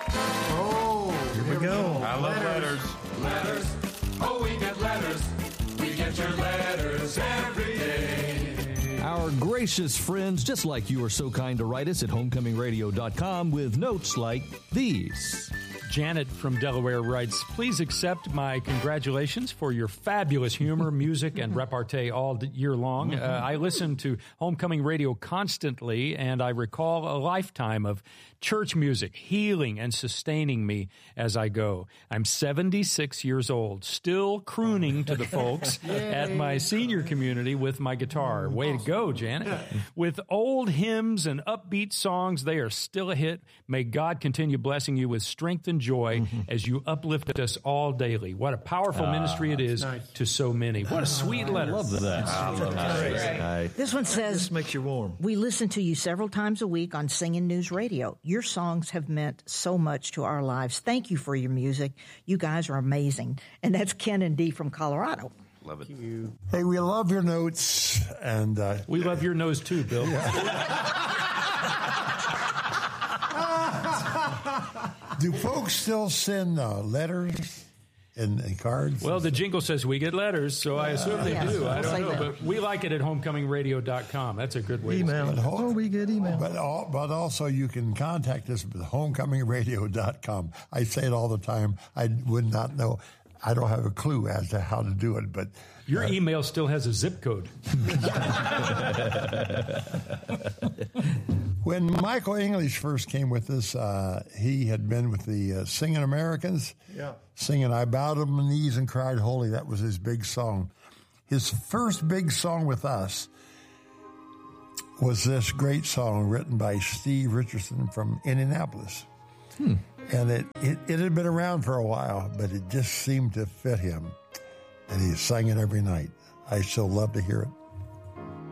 Here we go. I love letters. Letters. Oh, we get letters. We get your letters every day. Our gracious friends, just like you, are so kind to write us at homecomingradio.com with notes like these. Janet from Delaware writes, please accept my congratulations for your fabulous humor, music, and repartee all year long. I listen to Homecoming Radio constantly, and I recall a lifetime of church music, healing and sustaining me as I go. I'm 76 years old, still crooning to the folks at my senior community with my guitar. Way to go, Janet. With old hymns and upbeat songs, they are still a hit. May God continue blessing you with strength and joy as you uplift us all daily. What a powerful ministry it is to so many. What a sweet letter. I love that. This one says, This makes you warm. we listen to you several times a week on Singing News Radio. Your songs have meant so much to our lives. Thank you for your music. You guys are amazing. And that's Ken and Dee from Colorado. Love it. Hey, we love your notes, and We love your nose too, Bill. do folks still send letters and cards? Well, the jingle says we get letters, so I assume they Yes, do. I I'll don't say know, that. but we like it at homecomingradio.com. That's a good way to Email. say it. Oh, we get email. But also you can contact us at homecomingradio.com. I say it all the time. I would not know. I don't have a clue as to how to do it, but Your email still has a zip code. when Michael English first came with us, he had been with the Singing Americans, singing "I Bowed on My Knees and Cried Holy." That was his big song. His first big song with us was this great song written by Steve Richardson from Indianapolis. And it had been around for a while, but it just seemed to fit him. And he sang it every night. I still love to hear it.